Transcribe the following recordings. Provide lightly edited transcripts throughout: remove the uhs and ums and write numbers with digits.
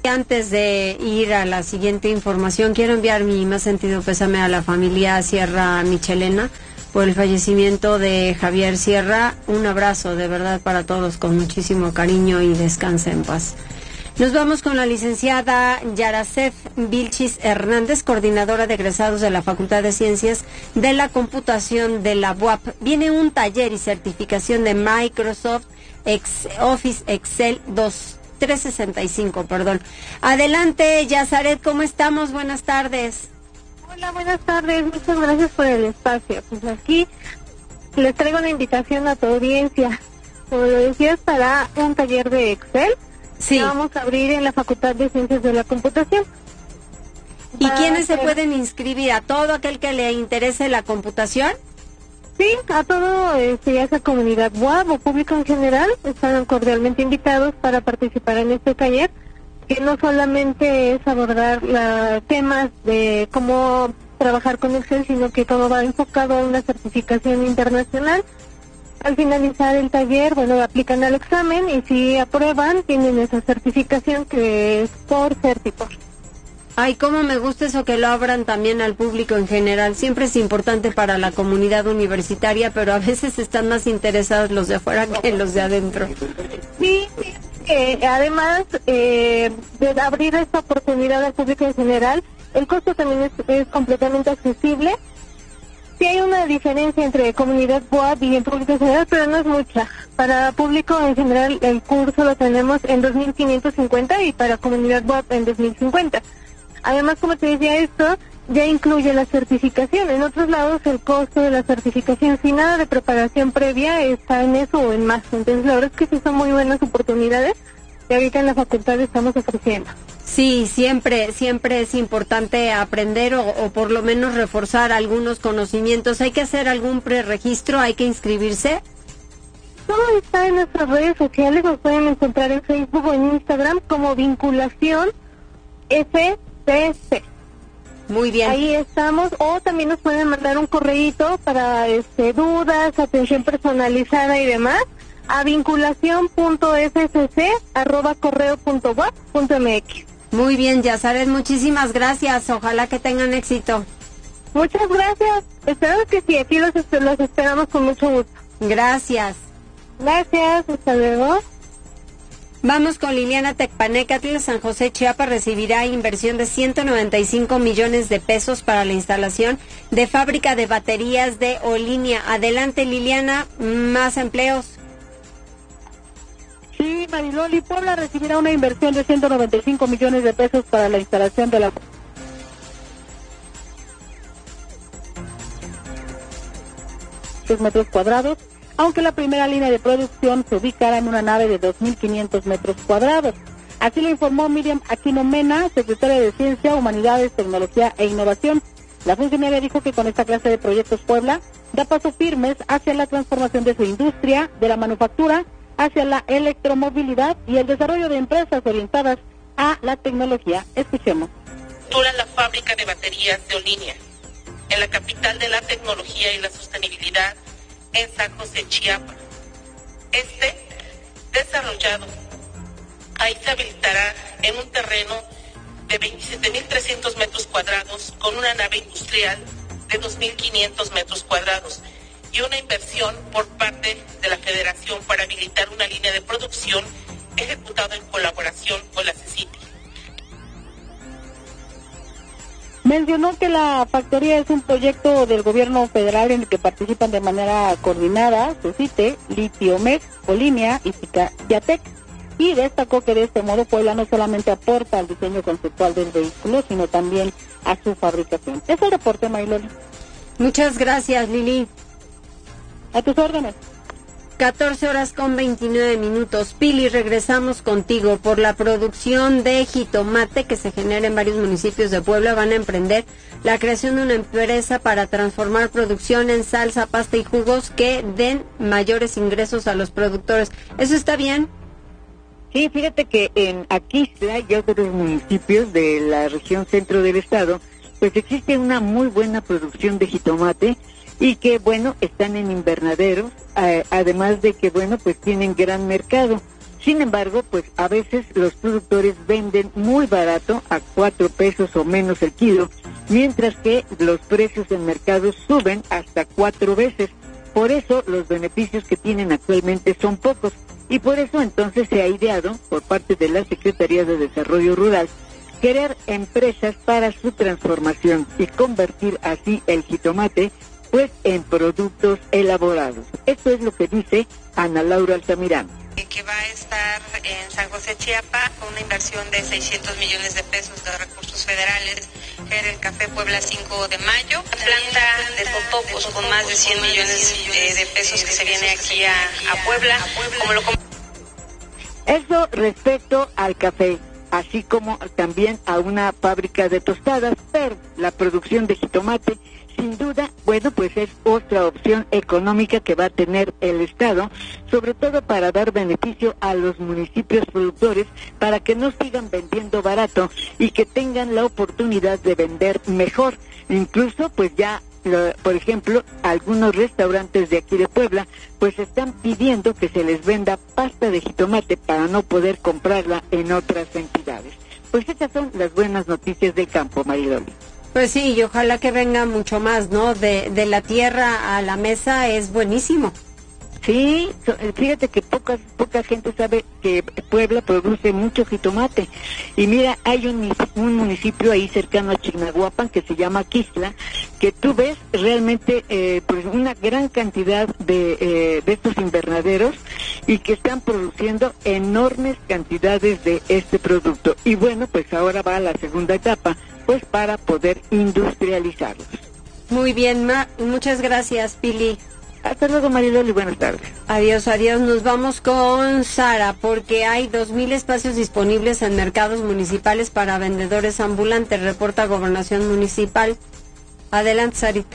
que antes de ir a la siguiente información, quiero enviar mi más sentido pésame a la familia Sierra Michelena por el fallecimiento de Javier Sierra. Un abrazo de verdad para todos con muchísimo cariño y descanse en paz. Nos vamos con la licenciada Yaracef Vilchis Hernández, coordinadora de egresados de la Facultad de Ciencias de la Computación de la UAP. Viene un taller y certificación de Microsoft Office Excel 365, perdón. Adelante, Yazaret, ¿cómo estamos? Buenas tardes. Hola, buenas tardes. Muchas gracias por el espacio. Pues aquí les traigo la invitación a tu audiencia. Como lo decías, para un taller de Excel. Sí. Vamos a abrir en la Facultad de Ciencias de la Computación. ¿Y quiénes se pueden inscribir? ¿A todo aquel que le interese la computación? Sí, a todo, ya sea comunidad web o público en general, están cordialmente invitados para participar en este taller, que no solamente es abordar temas de cómo trabajar con Excel, sino que todo va enfocado a una certificación internacional. Al finalizar el taller, bueno, aplican al examen y si aprueban, tienen esa certificación que es por Certipor. Ay, cómo me gusta eso que lo abran también al público en general. Siempre es importante para la comunidad universitaria, pero a veces están más interesados los de afuera que los de adentro. Sí, además de abrir esta oportunidad al público en general, el costo también es completamente accesible. Sí hay una diferencia entre comunidad web y en público en general, pero no es mucha. Para público en general el curso lo tenemos en 2.550 y para comunidad web en 2.050. Además, como te decía, esto ya incluye la certificación. En otros lados el costo de la certificación sin nada de preparación previa está en eso o en más. Entonces la verdad es que sí son muy buenas oportunidades que ahorita en la facultad estamos ofreciendo. Sí, siempre es importante aprender o por lo menos reforzar algunos conocimientos. ¿Hay que hacer algún preregistro? ¿Hay que inscribirse? Todo está en nuestras redes sociales, nos pueden encontrar en Facebook o en Instagram como Vinculación SCC. Muy bien. Ahí estamos, o también nos pueden mandar un correíto para dudas, atención personalizada y demás, a vinculación.scc@correo.web.mx. Muy bien, Yazaret, muchísimas gracias. Ojalá que tengan éxito. Muchas gracias. Esperamos que sí, aquí los esperamos con mucho gusto. Gracias. Gracias, hasta luego. Vamos con Liliana Tecpanecatl. San José, Chiapas recibirá inversión de 195 millones de pesos para la instalación de fábrica de baterías de Olinia. Adelante, Liliana, más empleos. Sí, Mariloli, Puebla recibirá una inversión de 195 millones de pesos para la instalación de la metros cuadrados, aunque la primera línea de producción se ubicará en una nave de 2.500 metros cuadrados. Así lo informó Miriam Aquino Mena, secretaria de Ciencia, Humanidades, Tecnología e Innovación. La funcionaria dijo que con esta clase de proyectos Puebla da pasos firmes hacia la transformación de su industria, de la manufactura, hacia la electromovilidad y el desarrollo de empresas orientadas a la tecnología. Escuchemos. La fábrica de baterías de Olinia, en la capital de la tecnología y la sostenibilidad, en San José, Chiapas. Desarrollado, ahí se habilitará en un terreno de 27.300 metros cuadrados con una nave industrial de 2.500 metros cuadrados y una inversión por parte de la Federación para habilitar una línea de producción ejecutada en colaboración con la CECITI. Mencionó que la factoría es un proyecto del gobierno federal en el que participan de manera coordinada CECITE, Litiomex, Olinia y Ciatec, y destacó que de este modo Puebla no solamente aporta al diseño conceptual del vehículo, sino también a su fabricación. Es el reporte, Mayloli. Muchas gracias, Lili. A tus órdenes. 14:29. Pili, regresamos contigo. Por la producción de jitomate que se genera en varios municipios de Puebla, van a emprender la creación de una empresa para transformar producción en salsa, pasta y jugos que den mayores ingresos a los productores. ¿Eso está bien? Sí, fíjate que en Aquisla y otros municipios de la región centro del estado, pues existe una muy buena producción de jitomate y que, bueno, están en invernaderos, además de que, bueno, pues tienen gran mercado. Sin embargo, pues a veces los productores venden muy barato, a 4 pesos o menos el kilo, mientras que los precios en mercados suben hasta 4 veces. Por eso los beneficios que tienen actualmente son pocos, y por eso entonces se ha ideado por parte de la Secretaría de Desarrollo Rural crear empresas para su transformación y convertir así el jitomate pues en productos elaborados. Esto es lo que dice Ana Laura Altamirano. Que va a estar en San José, Chiapas, con una inversión de 600 millones de pesos de recursos federales, en el Café Puebla 5 de Mayo, la planta de totopos con más de 100 millones de pesos que se viene aquí a Puebla, como lo... Eso respecto al café, así como también a una fábrica de tostadas, pero la producción de jitomate, sin duda, bueno, pues es otra opción económica que va a tener el Estado, sobre todo para dar beneficio a los municipios productores, para que no sigan vendiendo barato y que tengan la oportunidad de vender mejor. Incluso, pues ya, por ejemplo, algunos restaurantes de aquí de Puebla, pues están pidiendo que se les venda pasta de jitomate para no poder comprarla en otras entidades. Pues estas son las buenas noticias del campo, Mariloli. Pues sí, y ojalá que venga mucho más, ¿no? De la tierra a la mesa es buenísimo. Sí, fíjate que poca gente sabe que Puebla produce mucho jitomate. Y mira, hay un municipio ahí cercano a Chignahuapan que se llama Quistla, que tú ves realmente pues una gran cantidad de estos invernaderos y que están produciendo enormes cantidades de este producto. Y bueno, pues ahora va a la segunda etapa, pues para poder industrializarlos. Muy bien, muchas gracias, Pili. Hasta luego, Mariloli, buenas tardes. Adiós. Nos vamos con Sara, porque hay 2,000 espacios disponibles en mercados municipales para vendedores ambulantes, reporta Gobernación Municipal. Adelante, Sarita.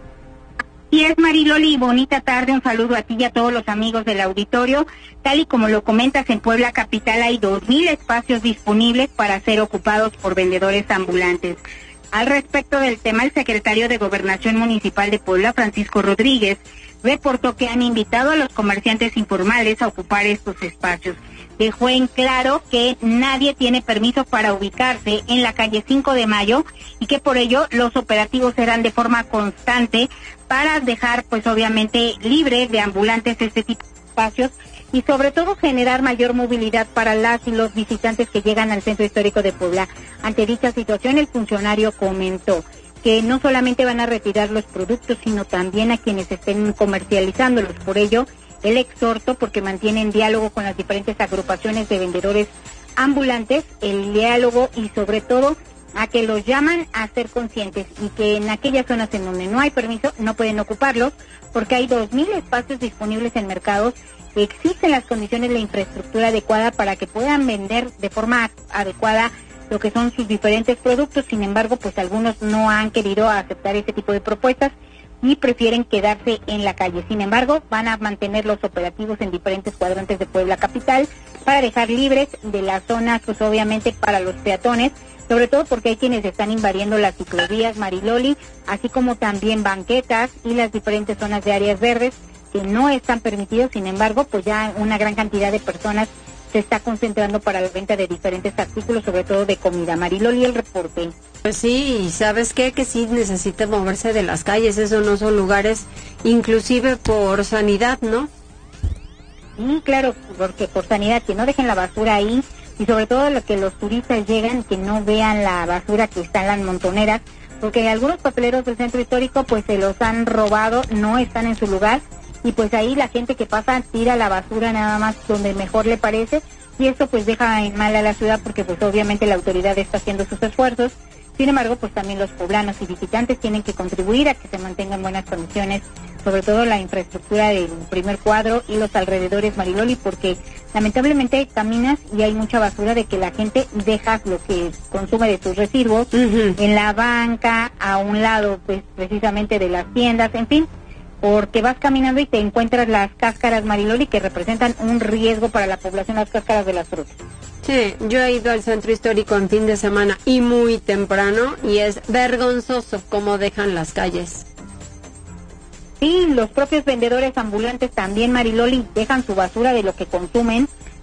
Y es, Mariloli, bonita tarde, un saludo a ti y a todos los amigos del auditorio. Tal y como lo comentas, en Puebla Capital hay 2,000 espacios disponibles para ser ocupados por vendedores ambulantes. Al respecto del tema, el secretario de Gobernación Municipal de Puebla, Francisco Rodríguez, reportó que han invitado a los comerciantes informales a ocupar estos espacios. Dejó en claro que nadie tiene permiso para ubicarse en la calle 5 de Mayo y que por ello los operativos serán de forma constante para dejar, pues obviamente, libre de ambulantes este tipo de espacios y sobre todo generar mayor movilidad para las y los visitantes que llegan al Centro Histórico de Puebla. Ante dicha situación, el funcionario comentó que no solamente van a retirar los productos, sino también a quienes estén comercializándolos. Por ello, el exhorto, porque mantienen diálogo con las diferentes agrupaciones de vendedores ambulantes, el diálogo y sobre todo a que los llaman a ser conscientes y que en aquellas zonas en donde no hay permiso no pueden ocuparlos, porque hay 2,000 espacios disponibles en mercados, existen las condiciones de infraestructura adecuada para que puedan vender de forma adecuada lo que son sus diferentes productos. Sin embargo, pues algunos no han querido aceptar este tipo de propuestas y prefieren quedarse en la calle. Sin embargo, van a mantener los operativos en diferentes cuadrantes de Puebla Capital para dejar libres de las zonas, pues obviamente para los peatones, sobre todo porque hay quienes están invadiendo las ciclovías, Mariloli, así como también banquetas y las diferentes zonas de áreas verdes que no están permitidos. Sin embargo, pues ya una gran cantidad de personas se está concentrando para la venta de diferentes artículos, sobre todo de comida. Mariloli, el reporte. Pues sí, y ¿sabes qué? Que sí necesita moverse de las calles, esos no son lugares, inclusive por sanidad, ¿no? Sí, claro, porque por sanidad, que no dejen la basura ahí, y sobre todo lo que los turistas llegan, que no vean la basura que está en las montoneras, porque algunos papeleros del centro histórico pues se los han robado, no están en su lugar, y pues ahí la gente que pasa tira la basura nada más donde mejor le parece, y esto pues deja en mal a la ciudad, porque pues obviamente la autoridad está haciendo sus esfuerzos. Sin embargo, pues también los poblanos y visitantes tienen que contribuir a que se mantengan buenas condiciones, sobre todo la infraestructura del primer cuadro y los alrededores, Mariloli, porque lamentablemente caminas y hay mucha basura de que la gente deja lo que consume de sus residuos en la banca, a un lado pues precisamente de las tiendas, en fin, porque vas caminando y te encuentras las cáscaras, Mariloli, que representan un riesgo para la población, las cáscaras de las frutas. Sí, yo he ido al centro histórico en fin de semana y muy temprano y es vergonzoso cómo dejan las calles. Sí, los propios vendedores ambulantes también, Mariloli, dejan su basura de lo que consumen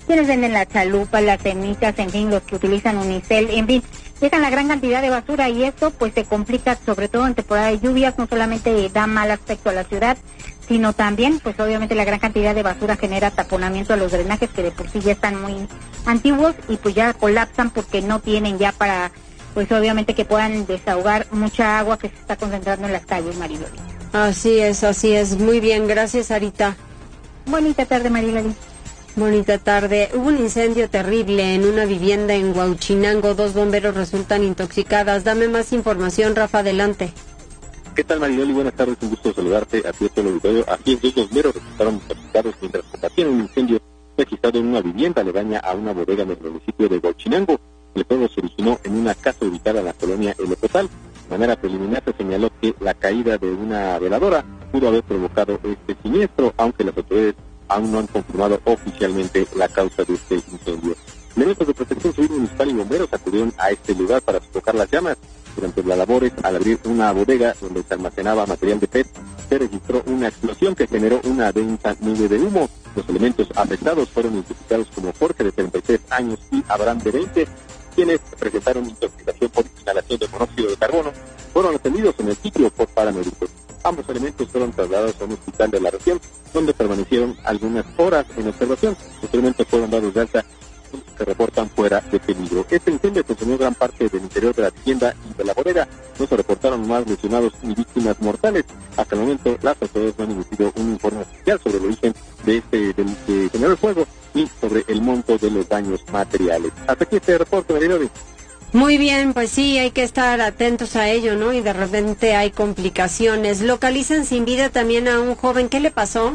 quienes venden las chalupas, las semitas, en fin, los que utilizan unicel, en fin, dejan la gran cantidad de basura y esto pues se complica sobre todo en temporada de lluvias, no solamente da mal aspecto a la ciudad, sino también pues obviamente la gran cantidad de basura genera taponamiento a los drenajes que de por sí ya están muy antiguos y pues ya colapsan porque no tienen ya para pues obviamente que puedan desahogar mucha agua que se está concentrando en las calles, Mariloli. Así es, muy bien, gracias Sarita. Bonita tarde, Mariloli. Bonita tarde. Hubo un incendio terrible en una vivienda en Huauchinango. 2 bomberos resultan intoxicadas. Dame más información, Rafa, adelante. ¿Qué tal, Mariloli? Buenas tardes, un gusto saludarte a ti todo el auditorio. Así es, 2 bomberos resultaron intoxicados mientras combatían un incendio registrado en una vivienda aledaña a una bodega en el municipio de Huauchinango. El fuego se originó en una casa ubicada en la colonia El Epotal. De manera preliminar se señaló que la caída de una veladora pudo haber provocado este siniestro, aunque las autoridades aún no han confirmado oficialmente la causa de este incendio. Elementos de protección civil municipal y bomberos acudieron a este lugar para sofocar las llamas. Durante las labores, al abrir una bodega donde se almacenaba material de PET, se registró una explosión que generó una densa nube de humo. Los elementos afectados fueron identificados como Jorge, de 33 años, y Abraham, de 20, quienes presentaron intoxicación por inhalación de monóxido de carbono. Fueron atendidos en el sitio por paramédicos. Ambos elementos fueron trasladados a un hospital de la región, donde permanecieron algunas horas en observación. Posteriormente fueron dados de alta, que reportan fuera de peligro. Este incendio consumió gran parte del interior de la vivienda y de la bodega. No se reportaron más lesionados ni víctimas mortales. Hasta el momento, las autoridades no han emitido un informe oficial sobre el origen de del generó el fuego y sobre el monto de los daños materiales. Hasta aquí este reporte, Mariloli. Muy bien, pues sí, hay que estar atentos a ello, ¿no? Y de repente hay complicaciones. Localizan sin vida también a un joven. ¿Qué le pasó?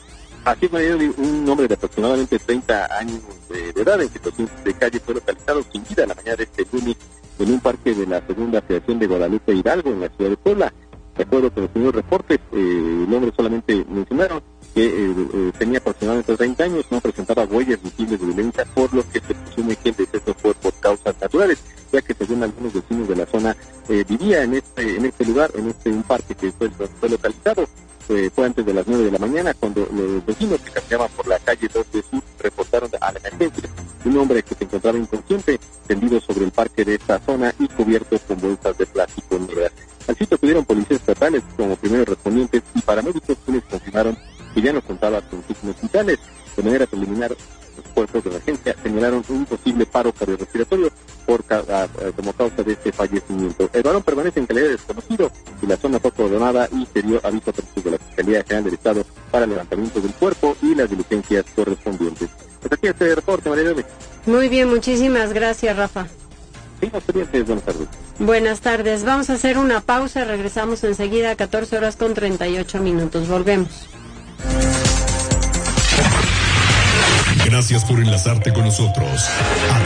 Así es, Mariloli, un hombre de aproximadamente 30 años de edad en situación de calle fue localizado sin vida la mañana de este lunes en un parque de la segunda federación de Guadalupe Hidalgo, en la ciudad de Puebla. De acuerdo con los primeros reportes, el hombre solamente mencionaron que tenía aproximadamente 30 años, no presentaba huellas visibles de violencia, por lo que se presume que el deceso fue por causas naturales, ya que según algunos vecinos de la zona vivía en este lugar, un parque que fue localizado. Fue antes de las 9 de la mañana cuando los vecinos que caminaban por la calle 2 de Sur reportaron a la emergencia un hombre que se encontraba inconsciente, tendido sobre el parque de esta zona y cubierto con bolsas de plástico negras. Al sitio acudieron policías estatales como primeros respondientes y paramédicos, quienes confirmaron que ya no contaba con signos vitales. De manera preliminar, los cuerpos de emergencia señalaron un posible paro cardiorrespiratorio como causa de este fallecimiento. El varón permanece en calidad de desconocido y la zona fue coordinada y se dio aviso a través de la Fiscalía General del Estado para el levantamiento del cuerpo y las diligencias correspondientes. Hasta aquí este reporte, María Elena. Muy bien, muchísimas gracias, Rafa. Sí, buenas tardes. Buenas tardes. Vamos a hacer una pausa, regresamos enseguida a 14:38. Volvemos. Gracias por enlazarte con nosotros.